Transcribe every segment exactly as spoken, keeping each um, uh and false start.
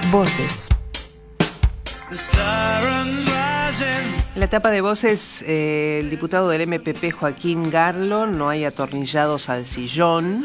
Voces. En la etapa de Voces, eh, el diputado del M P P, Joaquín Garlo, no hay atornillados al sillón.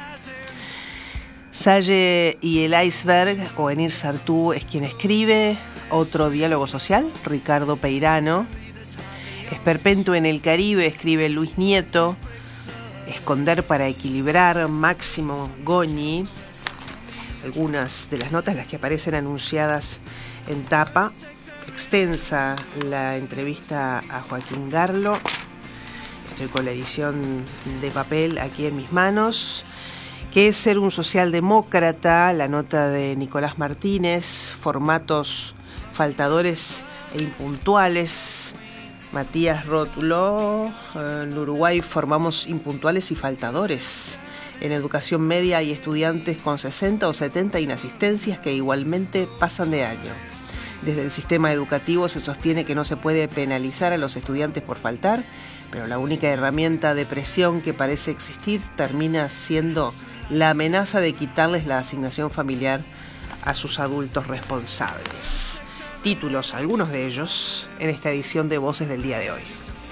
Salle y el iceberg, o Enir Sartú, es quien escribe. Otro diálogo social, Ricardo Peirano. Esperpento en el Caribe, escribe Luis Nieto. Esconder para equilibrar, Máximo Goñi. Algunas de las notas, las que aparecen anunciadas en tapa. Extensa la entrevista a Joaquín Garlo. Estoy con la edición de papel aquí en mis manos. ¿Qué es ser un socialdemócrata? La nota de Nicolás Martínez. Formatos faltadores e impuntuales. Matías Rótulo. En Uruguay formamos impuntuales y faltadores. En educación media hay estudiantes con sesenta o setenta inasistencias que igualmente pasan de año. Desde el sistema educativo se sostiene que no se puede penalizar a los estudiantes por faltar, pero la única herramienta de presión que parece existir termina siendo la amenaza de quitarles la asignación familiar a sus adultos responsables. Títulos, algunos de ellos, en esta edición de Voces del día de hoy.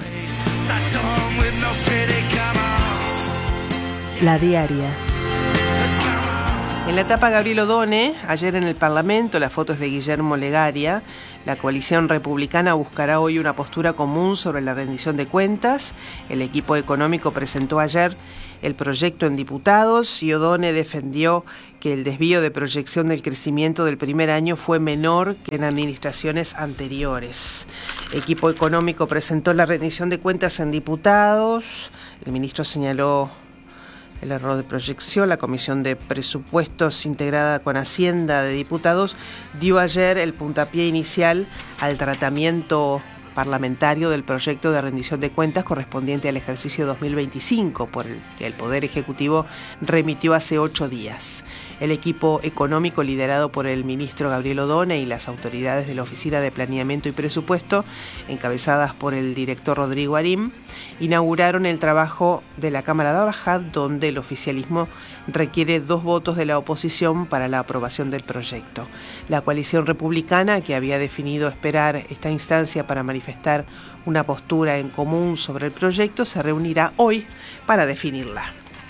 La diaria. En la etapa Gabriel Odone, ayer en el Parlamento, las fotos de Guillermo Legaria. La coalición republicana buscará hoy una postura común sobre la rendición de cuentas. El equipo económico presentó ayer el proyecto en diputados y Odone defendió que el desvío de proyección del crecimiento del primer año fue menor que en administraciones anteriores. El equipo económico presentó la rendición de cuentas en diputados. El ministro señaló el error de proyección. La Comisión de Presupuestos, integrada con Hacienda de Diputados, dio ayer el puntapié inicial al tratamiento parlamentario del proyecto de rendición de cuentas correspondiente al ejercicio dos mil veinticinco, por el que el Poder Ejecutivo remitió hace ocho días. El equipo económico, liderado por el ministro Gabriel Odone y las autoridades de la Oficina de Planeamiento y Presupuesto, encabezadas por el director Rodrigo Arim, inauguraron el trabajo de la Cámara de Bajad, donde el oficialismo requiere dos votos de la oposición para la aprobación del proyecto. La coalición republicana, que había definido esperar esta instancia para manifestar una postura en común sobre el proyecto, se reunirá hoy para definirla.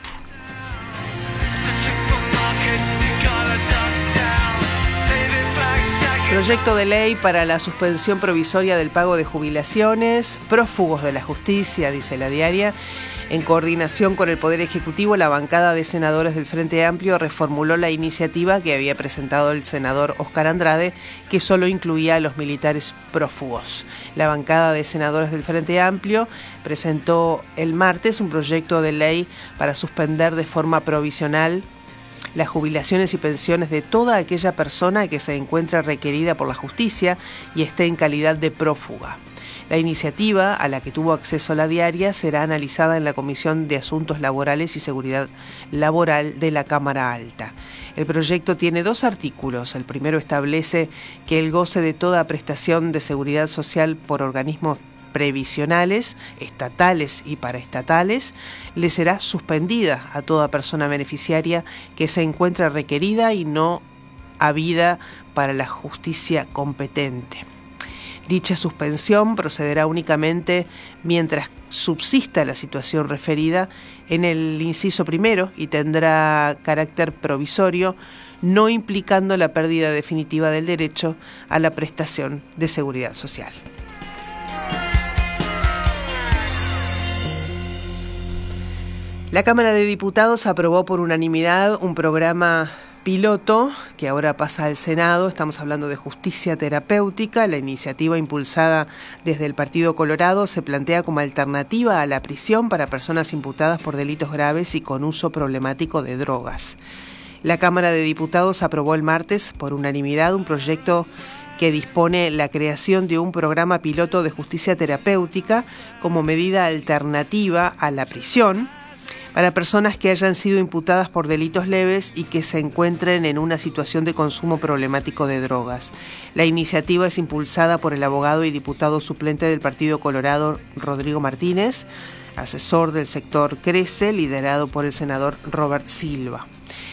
Proyecto de ley para la suspensión provisoria del pago de jubilaciones, prófugos de la justicia, dice la diaria. En coordinación con el Poder Ejecutivo, la bancada de senadores del Frente Amplio reformuló la iniciativa que había presentado el senador Óscar Andrade, que solo incluía a los militares prófugos. La bancada de senadores del Frente Amplio presentó el martes un proyecto de ley para suspender de forma provisional las jubilaciones y pensiones de toda aquella persona que se encuentre requerida por la justicia y esté en calidad de prófuga. La iniciativa, a la que tuvo acceso la diaria, será analizada en la Comisión de Asuntos Laborales y Seguridad Laboral de la Cámara Alta. El proyecto tiene dos artículos. El primero establece que el goce de toda prestación de seguridad social por organismos previsionales, estatales y paraestatales, le será suspendida a toda persona beneficiaria que se encuentre requerida y no habida para la justicia competente. Dicha suspensión procederá únicamente mientras subsista la situación referida en el inciso primero y tendrá carácter provisorio, no implicando la pérdida definitiva del derecho a la prestación de seguridad social. La Cámara de Diputados aprobó por unanimidad un programa piloto que ahora pasa al Senado. Estamos hablando de justicia terapéutica. La iniciativa, impulsada desde el Partido Colorado, se plantea como alternativa a la prisión para personas imputadas por delitos graves y con uso problemático de drogas. La Cámara de Diputados aprobó el martes por unanimidad un proyecto que dispone la creación de un programa piloto de justicia terapéutica como medida alternativa a la prisión para personas que hayan sido imputadas por delitos leves y que se encuentren en una situación de consumo problemático de drogas. La iniciativa es impulsada por el abogado y diputado suplente del Partido Colorado, Rodrigo Martínez, asesor del sector Crece, liderado por el senador Robert Silva.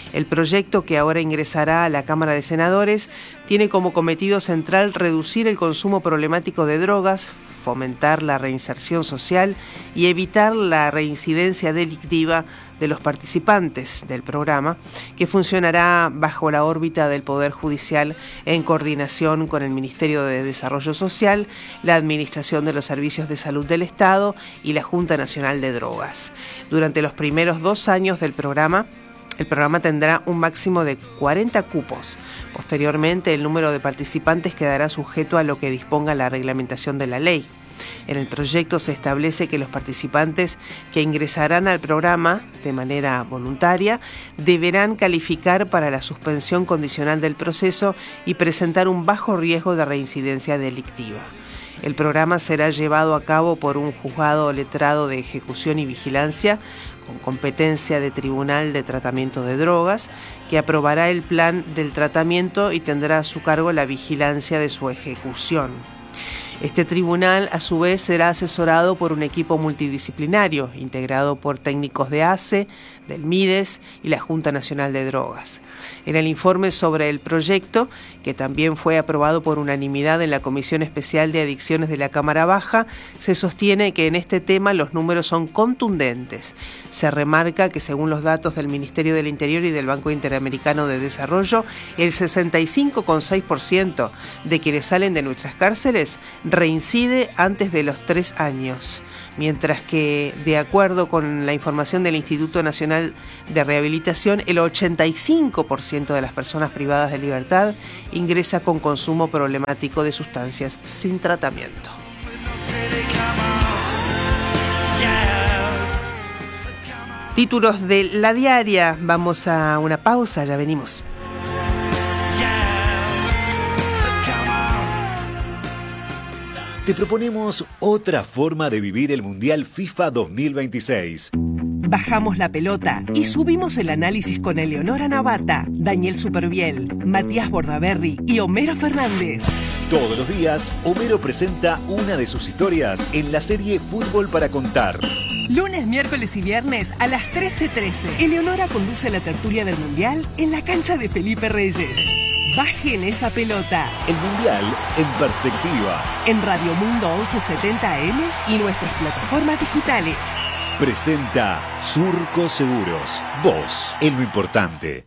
El proyecto, que ahora ingresará a la Cámara de Senadores, tiene como cometido central reducir el consumo problemático de drogas, fomentar la reinserción social y evitar la reincidencia delictiva de los participantes del programa, que funcionará bajo la órbita del Poder Judicial en coordinación con el Ministerio de Desarrollo Social, la Administración de los Servicios de Salud del Estado y la Junta Nacional de Drogas. Durante los primeros dos años del programa, el programa tendrá un máximo de cuarenta cupos. Posteriormente, el número de participantes quedará sujeto a lo que disponga la reglamentación de la ley. En el proyecto se establece que los participantes que ingresarán al programa de manera voluntaria deberán calificar para la suspensión condicional del proceso y presentar un bajo riesgo de reincidencia delictiva. El programa será llevado a cabo por un juzgado letrado de ejecución y vigilancia con competencia de Tribunal de Tratamiento de Drogas, que aprobará el plan del tratamiento y tendrá a su cargo la vigilancia de su ejecución. Este tribunal, a su vez, será asesorado por un equipo multidisciplinario, integrado por técnicos de A C E, del MIDES y la Junta Nacional de Drogas. En el informe sobre el proyecto, que también fue aprobado por unanimidad en la Comisión Especial de Adicciones de la Cámara Baja, se sostiene que en este tema los números son contundentes. Se remarca que, según los datos del Ministerio del Interior y del Banco Interamericano de Desarrollo, el sesenta y cinco coma seis por ciento de quienes salen de nuestras cárceles reincide antes de los tres años, mientras que, de acuerdo con la información del Instituto Nacional de Rehabilitación, el ochenta y cinco por ciento de las personas privadas de libertad ingresa con consumo problemático de sustancias sin tratamiento. Títulos de La Diaria. Vamos a una pausa, ya venimos. Te proponemos otra forma de vivir el Mundial FIFA dos mil veintiséis. Bajamos la pelota y subimos el análisis con Eleonora Navata, Daniel Superviel, Matías Bordaberry y Homero Fernández. Todos los días, Homero presenta una de sus historias en la serie Fútbol para Contar. Lunes, miércoles y viernes a las trece trece. Eleonora conduce la tertulia del Mundial en la cancha de Felipe Reyes. Bajen esa pelota. El Mundial en perspectiva. En Radio Mundo once setenta A M y nuestras plataformas digitales. Presenta Surco Seguros. Vos en lo importante.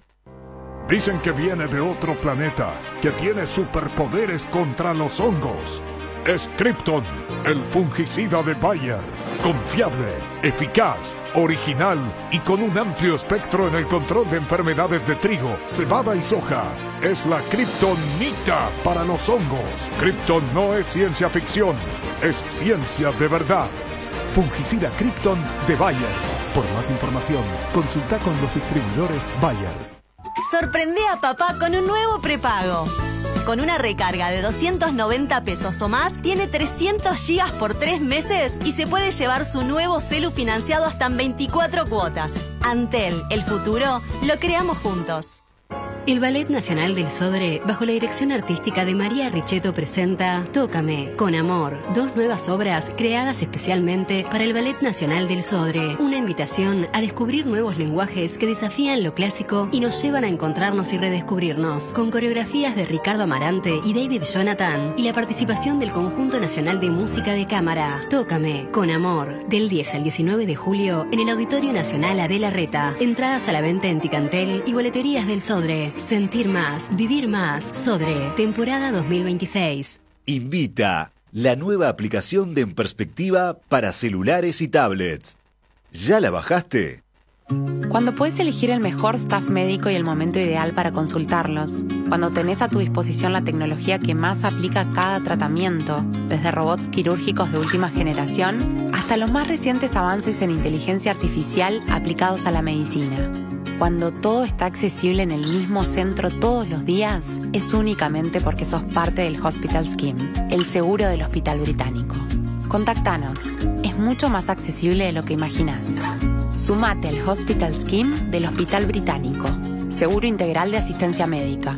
Dicen que viene de otro planeta, que tiene superpoderes contra los hongos. Es Krypton, el fungicida de Bayer. Confiable, eficaz, original y con un amplio espectro en el control de enfermedades de trigo, cebada y soja. Es la Kryptonita para los hongos. Krypton no es ciencia ficción, es ciencia de verdad. Fungicida Krypton de Bayer. Por más información, consulta con los distribuidores Bayer. Sorprende a papá con un nuevo prepago. Con una recarga de doscientos noventa pesos o más, tiene trescientos gigas por tres meses y se puede llevar su nuevo celu financiado hasta en veinticuatro cuotas. Antel, el futuro, lo creamos juntos. El Ballet Nacional del Sodre, bajo la dirección artística de María Richetto, presenta Tócame, con amor, dos nuevas obras creadas especialmente para el Ballet Nacional del Sodre. Una invitación a descubrir nuevos lenguajes que desafían lo clásico y nos llevan a encontrarnos y redescubrirnos, con coreografías de Ricardo Amarante y David Jonathan y la participación del Conjunto Nacional de Música de Cámara. Tócame, con amor, del diez al diecinueve de julio en el Auditorio Nacional Adela Reta. Entradas a la venta en Ticantel y boleterías del Sodre. Sentir más, vivir más. Sodre, temporada dos mil veintiséis. Invita la nueva aplicación de En Perspectiva para celulares y tablets. ¿Ya la bajaste? Cuando puedes elegir el mejor staff médico y el momento ideal para consultarlos. Cuando tenés a tu disposición la tecnología que más aplica a cada tratamiento, desde robots quirúrgicos de última generación hasta los más recientes avances en inteligencia artificial aplicados a la medicina. Cuando todo está accesible en el mismo centro todos los días, es únicamente porque sos parte del Hospital Scheme, el seguro del Hospital Británico. Contactanos. Es mucho más accesible de lo que imaginás. Sumate al Hospital Scheme del Hospital Británico. Seguro integral de asistencia médica.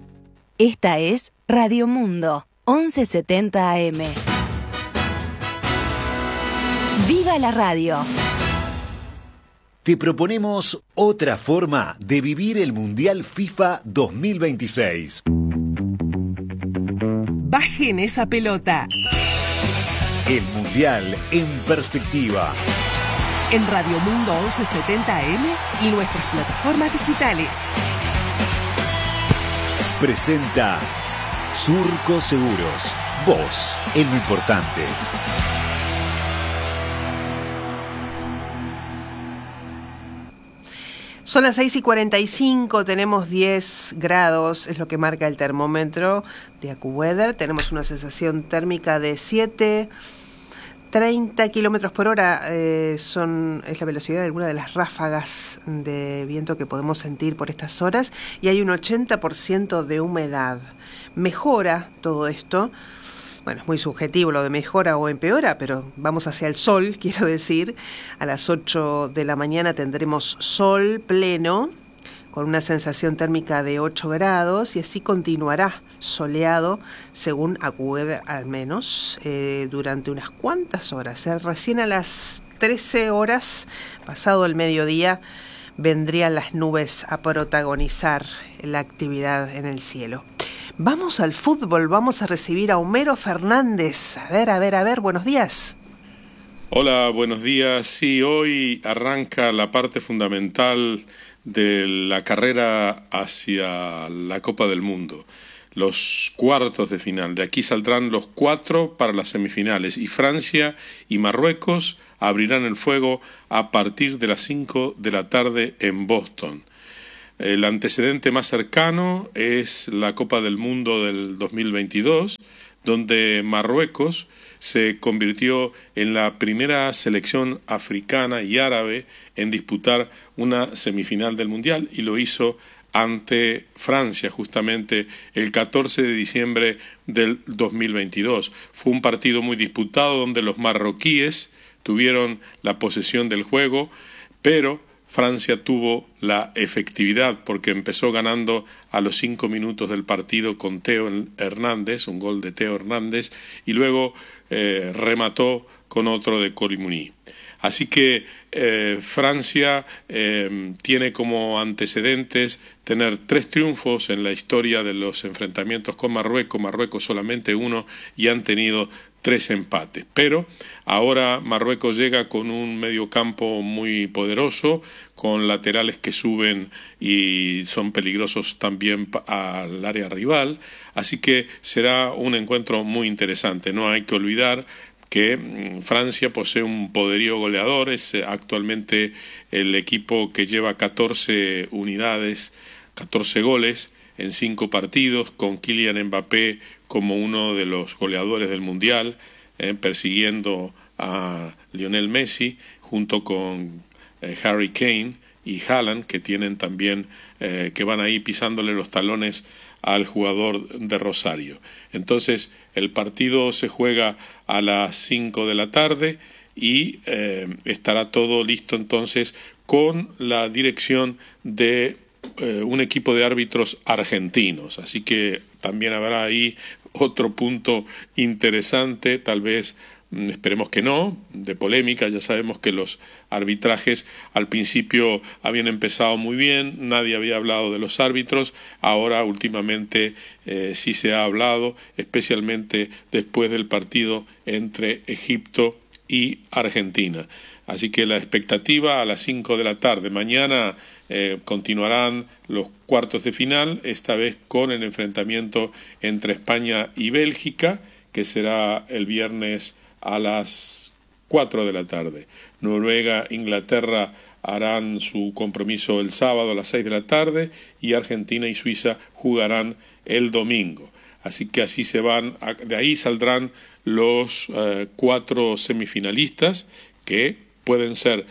Esta es Radio Mundo, once setenta A M. ¡Viva la radio! te proponemos otra forma de vivir el Mundial FIFA dos mil veintiséis. Bajen esa pelota. El Mundial en perspectiva. En Radio Mundo once setenta A M y nuestras plataformas digitales. Presenta Surco Seguros. Vos, en lo importante. Son las seis y cuarenta y cinco, tenemos diez grados, es lo que marca el termómetro de AccuWeather. Tenemos una sensación térmica de siete, treinta kilómetros por hora. Eh, son, es la velocidad de alguna de las ráfagas de viento que podemos sentir por estas horas. Y hay un ochenta por ciento de humedad. Mejora todo esto. Bueno, es muy subjetivo lo de mejora o empeora, pero vamos hacia el sol, quiero decir. A las ocho de la mañana tendremos sol pleno, con una sensación térmica de ocho grados, y así continuará soleado, según AccuWeather al menos, eh, durante unas cuantas horas. Eh, recién a las trece horas, pasado el mediodía, vendrían las nubes a protagonizar la actividad en el cielo. Vamos al fútbol, vamos a recibir a Homero Fernández. A ver, a ver, a ver, buenos días. Hola, buenos días. Sí, hoy arranca la parte fundamental de la carrera hacia la Copa del Mundo, los cuartos de final. De aquí saldrán los cuatro para las semifinales y Francia y Marruecos abrirán el fuego a partir de las cinco de la tarde en Boston. El antecedente más cercano es la Copa del Mundo del dos mil veintidós, donde Marruecos se convirtió en la primera selección africana y árabe en disputar una semifinal del Mundial, y lo hizo ante Francia justamente el catorce de diciembre del dos mil veintidós. Fue un partido muy disputado donde los marroquíes tuvieron la posesión del juego, pero Francia tuvo la efectividad porque empezó ganando a los cinco minutos del partido con Teo Hernández, un gol de Teo Hernández, y luego eh, remató con otro de Colimuni. Así que eh, Francia eh, tiene como antecedentes tener tres triunfos en la historia de los enfrentamientos con Marruecos, Marruecos solamente uno, y han tenido tres empates. Pero ahora Marruecos llega con un mediocampo muy poderoso, con laterales que suben y son peligrosos también al área rival, así que será un encuentro muy interesante. No hay que olvidar que Francia posee un poderío goleador, es actualmente el equipo que lleva catorce unidades, catorce goles en cinco partidos, con Kylian Mbappé como uno de los goleadores del Mundial, eh, persiguiendo a Lionel Messi, junto con eh, Harry Kane y Haaland, que tienen también, eh, que van ahí pisándole los talones al jugador de Rosario. Entonces el partido se juega a las cinco de la tarde y eh, estará todo listo entonces con la dirección de eh, un equipo de árbitros argentinos, así que también habrá ahí otro punto interesante, tal vez, esperemos que no, de polémica. Ya sabemos que los arbitrajes al principio habían empezado muy bien, nadie había hablado de los árbitros, ahora últimamente eh, sí se ha hablado, especialmente después del partido entre Egipto y Argentina. Así que la expectativa a las cinco de la tarde. Mañana eh, continuarán los cuartos de final, esta vez con el enfrentamiento entre España y Bélgica, que será el viernes a las cuatro de la tarde. Noruega e Inglaterra harán su compromiso el sábado a las seis de la tarde y Argentina y Suiza jugarán el domingo. Así que así se van, de ahí saldrán los eh, cuatro semifinalistas, que pueden ser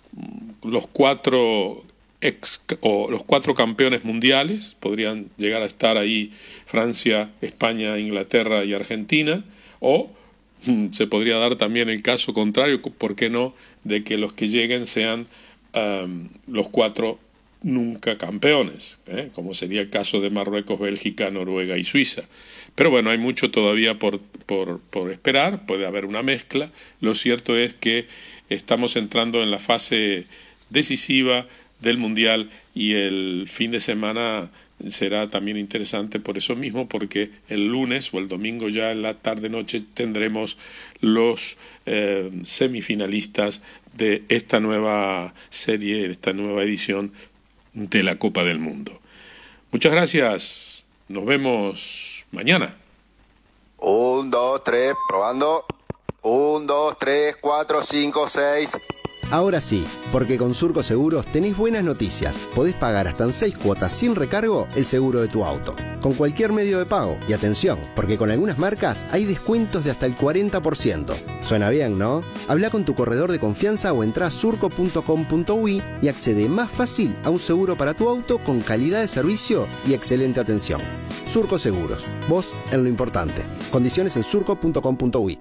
los cuatro ex, o los cuatro campeones mundiales, podrían llegar a estar ahí Francia, España, Inglaterra y Argentina, o se podría dar también el caso contrario, ¿por qué no?, de que los que lleguen sean um, los cuatro nunca campeones, ¿eh? como sería el caso de Marruecos, Bélgica, Noruega y Suiza. Pero bueno, hay mucho todavía por, por, por esperar, puede haber una mezcla. Lo cierto es que estamos entrando en la fase decisiva del Mundial, y el fin de semana será también interesante por eso mismo, porque el lunes o el domingo ya en la tarde-noche tendremos los eh, semifinalistas de esta nueva serie, esta nueva edición de la Copa del Mundo. Muchas gracias, nos vemos mañana. Un, dos, tres, probando. Un, dos, tres, cuatro, cinco, seis. Ahora sí, porque con Surco Seguros tenés buenas noticias. Podés pagar hasta en seis cuotas sin recargo el seguro de tu auto, con cualquier medio de pago. Y atención, porque con algunas marcas hay descuentos de hasta el cuarenta por ciento. Suena bien, ¿no? Habla con tu corredor de confianza o entrá a surco punto com punto uy y accede más fácil a un seguro para tu auto con calidad de servicio y excelente atención. Surco Seguros, vos en lo importante. Condiciones en surco punto com punto uy.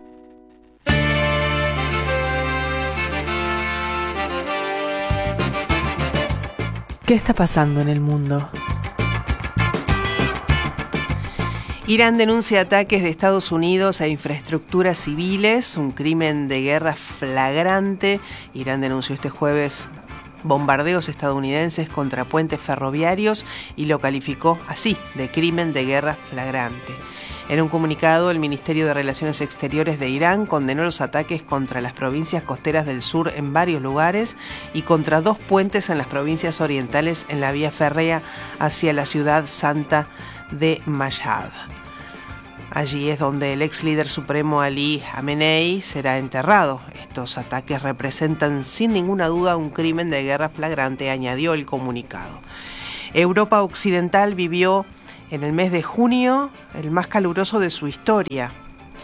¿Qué está pasando en el mundo? Irán denuncia ataques de Estados Unidos a infraestructuras civiles, un crimen de guerra flagrante. Irán denunció este jueves bombardeos estadounidenses contra puentes ferroviarios y lo calificó así, de crimen de guerra flagrante. En un comunicado, el Ministerio de Relaciones Exteriores de Irán condenó los ataques contra las provincias costeras del sur en varios lugares y contra dos puentes en las provincias orientales en la vía férrea hacia la ciudad santa de Mashhad. Allí es donde el ex líder supremo Ali Khamenei será enterrado. Estos ataques representan sin ninguna duda un crimen de guerra flagrante, añadió el comunicado. Europa Occidental vivió en el mes de junio el más caluroso de su historia.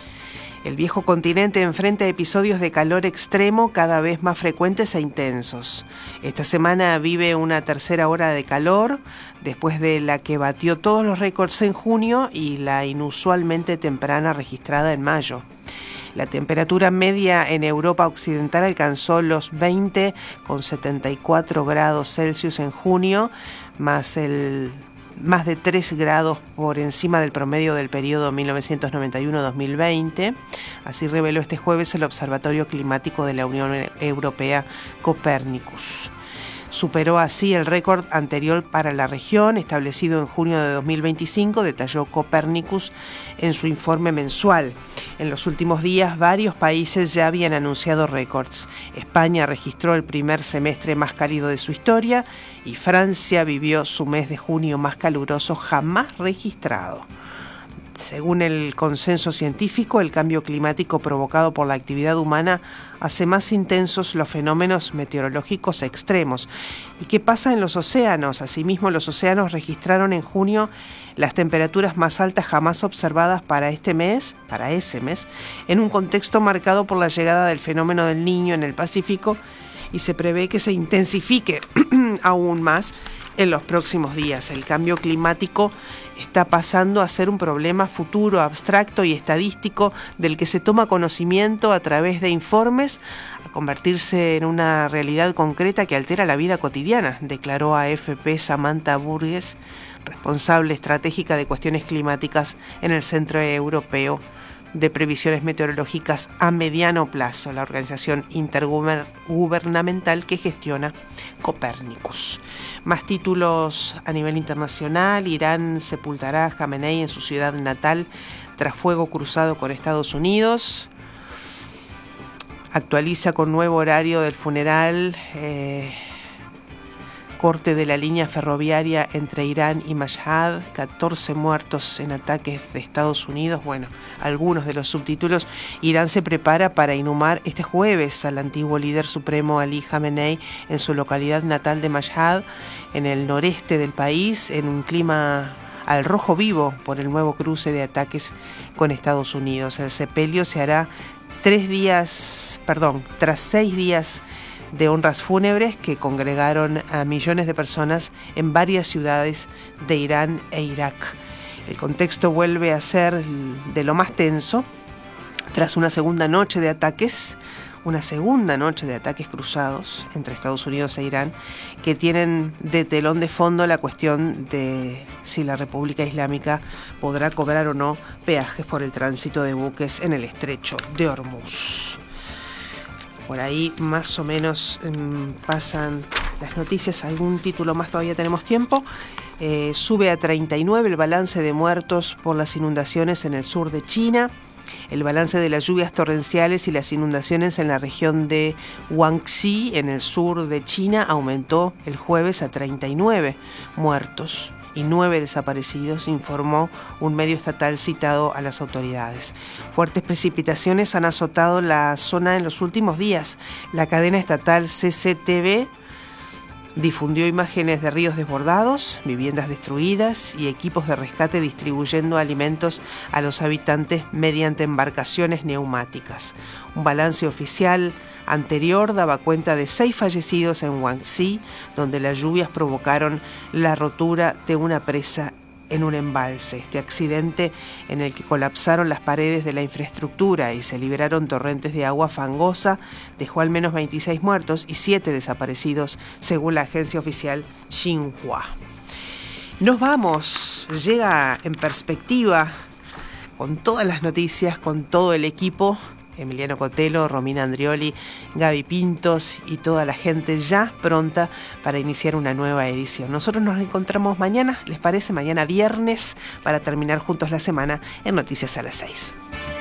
El viejo continente enfrenta episodios de calor extremo cada vez más frecuentes e intensos. Esta semana vive una tercera hora de calor, después de la que batió todos los récords en junio y la inusualmente temprana registrada en mayo. La temperatura media en Europa Occidental alcanzó los veinte coma setenta y cuatro grados Celsius en junio, más el más de tres grados por encima del promedio del periodo mil novecientos noventa y uno a dos mil veinte. Así reveló este jueves el Observatorio Climático de la Unión Europea Copernicus. Superó así el récord anterior para la región, establecido en junio de dos mil veinticinco, detalló Copernicus en su informe mensual. En los últimos días, varios países ya habían anunciado récords. España registró el primer semestre más cálido de su historia y Francia vivió su mes de junio más caluroso jamás registrado. Según el consenso científico, el cambio climático provocado por la actividad humana hace más intensos los fenómenos meteorológicos extremos. ¿Y qué pasa en los océanos? Asimismo, los océanos registraron en junio las temperaturas más altas jamás observadas para este mes, para ese mes, en un contexto marcado por la llegada del fenómeno del Niño en el Pacífico, y se prevé que se intensifique aún más en los próximos días. El cambio climático está pasando a ser un problema futuro, abstracto y estadístico del que se toma conocimiento a través de informes, a convertirse en una realidad concreta que altera la vida cotidiana, declaró a A F P Samantha Burgess, responsable estratégica de cuestiones climáticas en el Centro Europeo de Previsiones Meteorológicas a Mediano Plazo, la organización intergubernamental que gestiona Copernicus. Más títulos a nivel internacional. Irán sepultará a Khamenei en su ciudad natal tras fuego cruzado con Estados Unidos. Actualiza con nuevo horario del funeral. Eh, corte de la línea ferroviaria entre Irán y Mashhad. catorce muertos en ataques de Estados Unidos. Bueno, algunos de los subtítulos. Irán se prepara para inhumar este jueves al antiguo líder supremo Ali Khamenei en su localidad natal de Mashhad, en el noreste del país, en un clima al rojo vivo por el nuevo cruce de ataques con Estados Unidos. El sepelio se hará tres días, perdón, tras seis días de honras fúnebres que congregaron a millones de personas en varias ciudades de Irán e Irak. El contexto vuelve a ser de lo más tenso tras una segunda noche de ataques, una segunda noche de ataques cruzados entre Estados Unidos e Irán, que tienen de telón de fondo la cuestión de si la República Islámica podrá cobrar o no peajes por el tránsito de buques en el estrecho de Hormuz. Por ahí más o menos mmm, pasan las noticias. Algún título más todavía tenemos tiempo. Eh, sube a treinta y nueve el balance de muertos por las inundaciones en el sur de China. El balance de las lluvias torrenciales y las inundaciones en la región de Guangxi, en el sur de China, aumentó el jueves a treinta y nueve muertos y nueve desaparecidos, informó un medio estatal citado a las autoridades. Fuertes precipitaciones han azotado la zona en los últimos días. La cadena estatal C C T V difundió imágenes de ríos desbordados, viviendas destruidas y equipos de rescate distribuyendo alimentos a los habitantes mediante embarcaciones neumáticas. Un balance oficial anterior daba cuenta de seis fallecidos en Guangxi, donde las lluvias provocaron la rotura de una presa en un embalse. Este accidente, en el que colapsaron las paredes de la infraestructura y se liberaron torrentes de agua fangosa, dejó al menos veintiséis muertos y siete desaparecidos, según la agencia oficial Xinhua. Nos vamos, llega En Perspectiva, con todas las noticias, con todo el equipo. Emiliano Cotelo, Romina Andrioli, Gaby Pintos y toda la gente ya pronta para iniciar una nueva edición. Nosotros nos encontramos mañana, ¿les parece? Mañana viernes, para terminar juntos la semana en Noticias a las seis.